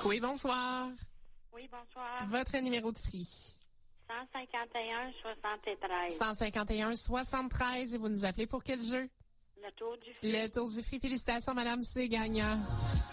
Oui, bonsoir. Oui, bonsoir. Votre numéro de free. 151-73. 151-73. Et vous nous appelez pour quel jeu? Le tour du fruit. Le tour du free. Félicitations, madame, c'est gagnant.